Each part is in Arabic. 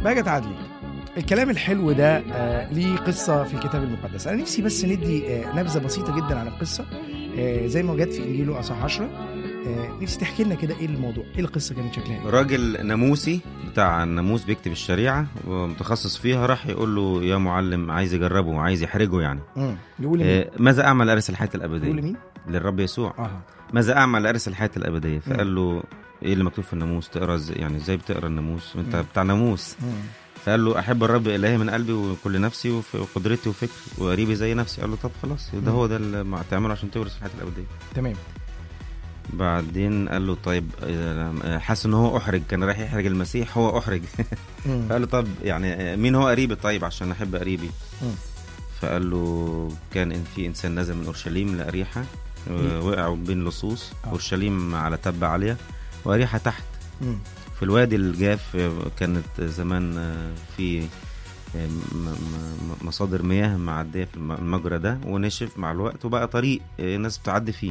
بهجت عدلي، الكلام الحلو ده ليه قصة في الكتاب المقدس. أنا نفسي بس ندي نبذة بسيطة جدا عن القصة زي ما جت في إنجيله أصحاح 10. نفسي تحكي لنا كده إيه الموضوع، إيه القصة كانت شكلها إيه؟ راجل ناموسي بتاع الناموس بيكتب الشريعة ومتخصص فيها، راح يقول له يا معلم، عايز يجربه، عايز يحرجه يعني. يقول ماذا أعمل لأرث الحياة الأبدية؟ يقول مين؟ للرب يسوع. ماذا أعمل لأرث الحياة الأبدية؟ فقال له إيه اللي مكتوب في الناموس؟ تقرأ يعني إزاي بتقرأ الناموس وأنت بتاع ناموس؟ فقال له أحب الرب إلهي من قلبي وكل نفسي وقدرتي وفكري وقريبي زي نفسي. قال له طب خلاص، ده هو ده اللي تعمله عشان تورث الحياة الأبدية. تمام. بعدين قال له طيب، حس ان هو احرج، كان رايح يحرج المسيح، هو احرج. فقال له طب يعني مين هو قريبي طيب عشان احب قريبي؟ فقال له كان ان في انسان نزل من اورشليم لاريحه، وقعوا بين لصوص. اورشليم على تبة عاليه واريحه تحت. في الوادي الجاف كانت زمان في مصادر مياه معديه في المجرى ده، ونشف مع الوقت وبقى طريق الناس بتعدي فيه.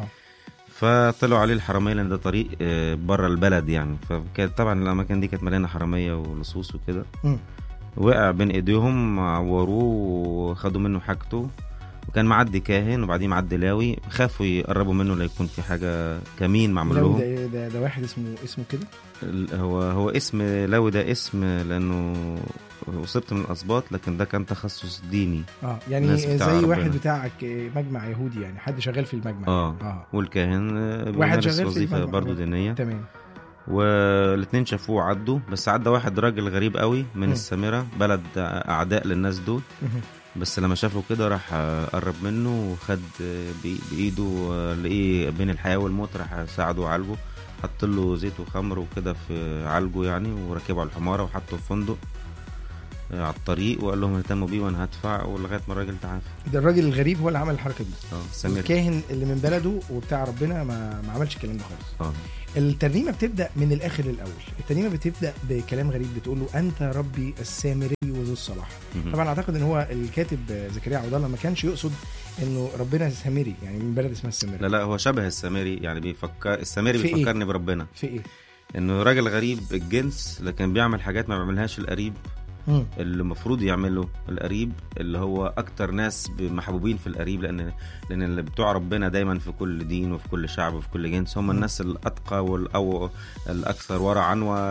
فطلعوا عليه الحرامية لأن ده طريق بره البلد يعني. فكانت طبعا الأماكن دي كانت مليانة حرامية ولصوص وكده. وقع بين إيديهم، عوروه وخدوا منه حاجته. وكان معدي كاهن وبعدين معدي لاوي، خافوا يقربوا منه لا يكون في حاجة كمين معمول لهم. ده واحد اسمه كده. هو اسم لاوي، ده اسم لأنه وصبت من الأسباط، لكن ده كان تخصص ديني. يعني زي واحد بتاعك مجمع يهودي يعني، حد شغال في المجمع. والكاهن واحد شغال في وظيفة برضو دينية. تمام. والاثنين شافوه عدوا، بس عدى واحد راجل غريب قوي من السامرة، بلد أعداء للناس دول. بس لما شافه كده راح قرب منه وخد بإيده، لقيه بين الحياة والموت، راح ساعده وعالجه، حط له زيت وخمر وكده في عالجه يعني، وركبه على الحمارة وحطه في فندق على الطريق، وقال لهم اهتموا بيه وانا هدفع، ولغايه ما الراجل تعافى. ده الراجل الغريب هو اللي عمل الحركه دي. سمير الكاهن اللي من بلده وبتاع ربنا ما عملش الكلام ده خالص. الترنيمه بتبدا من الاخر للاول. الترنيمه بتبدا بكلام غريب، بتقول له انت ربي السامري وذو الصلاح. طبعا اعتقد ان هو الكاتب زكريا عبد الله ما كانش يقصد انه ربنا سامري يعني من بلد اسمها السامري. لا هو شبه السامري يعني، بيفكر السامري بيفكرني بربنا. في ايه؟ انه راجل غريب الجنس، لكن بيعمل حاجات ما بيعملهاش القريب اللي المفروض يعمله القريب، اللي هو اكتر ناس محبوبين في القريب، لان اللي بتوع ربنا دايما في كل دين وفي كل شعب وفي كل جنس هم الناس الاتقى او الاكثر ورعا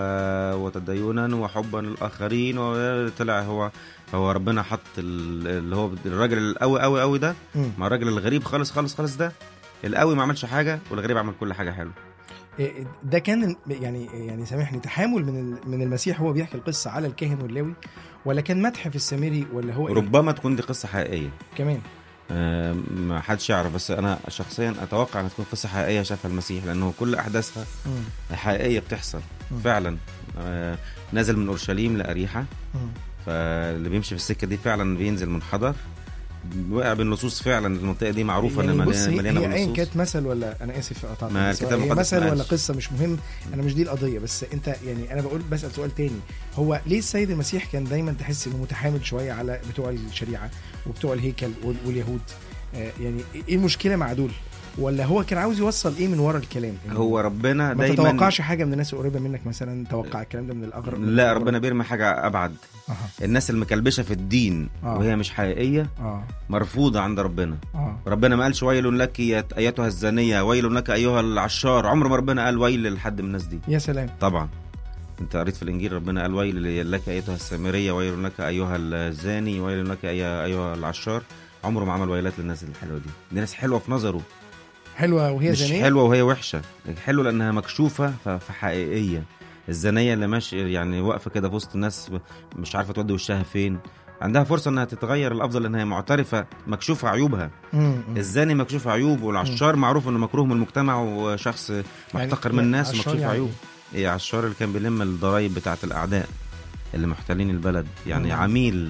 وتدينا وحبا للاخرين. وطلع هو ربنا حط اللي هو الراجل القوي قوي قوي ده مع الراجل الغريب خالص خالص خالص. ده القوي ما عملش حاجه والغريب عمل كل حاجه حلوه. ده كان يعني سامحني، تحامل من المسيح هو بيحكي القصة على الكاهن واللاوي، ولا كان مدح في السامري، ولا هو ربما تكون دي قصة حقيقية كمان. ما حدش يعرف، بس أنا شخصيا أتوقع أن تكون قصة حقيقية شافها المسيح، لأنه كل أحداثها حقيقية بتحصل فعلا. نزل من أورشليم لأريحة، فاللي بيمشي في السكة دي فعلا بينزل منحدر، وقع بالنصوص. فعلا المنطقه دي معروفه يعني ان مليانه بالنصوص. هي كانت مثل، ولا انا اسف قطعت، هي مثل ولا قصه مش مهم، انا مش دي القضيه. بس انت يعني انا بسال سؤال تاني، هو ليه السيد المسيح كان دايما تحس انه متحامل شويه على بتوع الشريعه وبتوع الهيكل واليهود؟ يعني ايه المشكله مع دول؟ ولا هو كان عاوز يوصل ايه من ورا الكلام؟ هو ربنا دايما ما تتوقعش حاجه من الناس القريبه منك مثلا توقع الكلام ده من الاغرب. لا ربنا بيرمي حاجه ابعد. الناس المكلبشه في الدين وهي مش حقيقيه مرفوضه عند ربنا. ربنا ما قالش ويل لك ايتها الزانيه، ويل لك ايها العشار. عمر ما ربنا قال ويل لحد من الناس دي. يا سلام. طبعا انت قريت في الانجيل ربنا قال ويل لك ايتها السامريه، ويل لك ايها الزاني، ويل لك ايها العشار. عمره ما عمل ويلات للناس الحلوه دي ناس حلوه في نظره، حلوه وهي مش زانيه، حلوه وهي وحشه. حلوه لانها مكشوفه فحقيقيه. الزانيه اللي ماشي يعني واقفه كده في وسط الناس مش عارفه تودي وشها فين، عندها فرصه انها تتغير. الافضل انها معترفه مكشوفه عيوبها. الزاني مكشوف عيوب، والعشار معروف انه مكروه من المجتمع وشخص محتقر من الناس ومكشوف يعني عيوب. ايه عشار اللي كان بيلم الضرايب بتاعه الاعداء اللي محتلين البلد يعني. عميل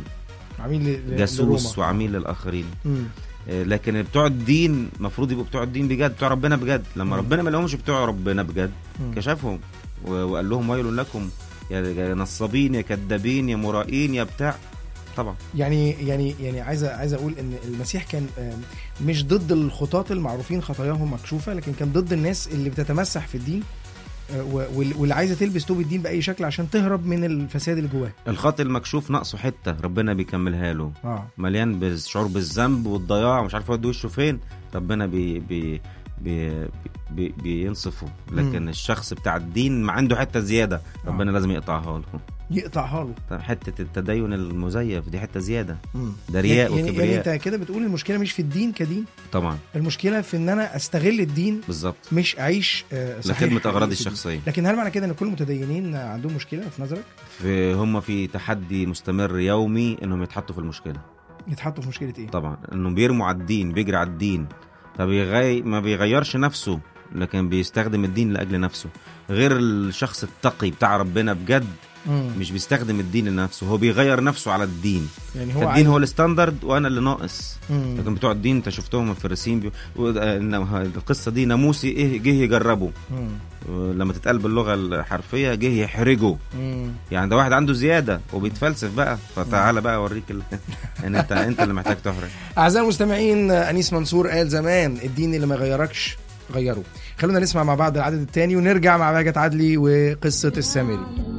جاسوس وعميل للاخرين. لكن بتوع الدين المفروض يبقوا بتوع الدين بجد، بتوع ربنا بجد. لما ربنا ما لهمش بتوع ربنا بجد كشفهم وقال لهم ويل لكم يا نصابين يا كذابين يا مرائين يا بتاع. طبعا يعني عايز اقول ان المسيح كان مش ضد الخطاة المعروفين خطاياهم مكشوفة، لكن كان ضد الناس اللي بتتمسح في الدين واللي عايزه تلبس توب الدين باي شكل عشان تهرب من الفساد اللي جواه. الخط المكشوف ناقصه حته، ربنا بيكملها له. مليان بالشعور بالذنب والضياع ومش عارف يودي وشه فين، ربنا بينصفه. لكن الشخص بتاع الدين ما عنده حته زياده، ربنا لازم يقطعها له. طب حته التدين المزيف دي حته زياده، ده رياء وكبرياء. يعني انت كده بتقول المشكله مش في الدين كدين طبعا، المشكله في ان انا استغل الدين بالظبط، مش اعيش لخدمه اغراضي الشخصيه. لكن هل معنى كده ان كل المتدينين عندهم مشكله في نظرك؟ هم في تحدي مستمر يومي انهم يتحطوا في المشكله. يتحطوا في مشكله ايه؟ طبعا انهم بيرموا على الدين، بيجري على الدين، ما بيغيرش نفسه، لكن بيستخدم الدين لاجل نفسه. غير الشخص التقي بتاع ربنا بجد مش بيستخدم الدين لنفسه، هو بيغير نفسه على الدين. يعني هو الدين هو الستاندرد وانا اللي ناقص. لكن بتوع الدين انت شفتهم الفريسيين القصه دي ناموسي ايه جه يجربه، لما تتقال باللغه الحرفيه جه يحرجه. يعني ده واحد عنده زياده وبيتفلسف بقى، فتعالى بقى اوريك ان انت اللي محتاج تحرج. اعزائي المستمعين، انيس منصور قال زمان الدين اللي ما يغيركش غيره. خلونا نسمع مع بعض العدد الثاني ونرجع مع بهجت عدلي وقصه السامري.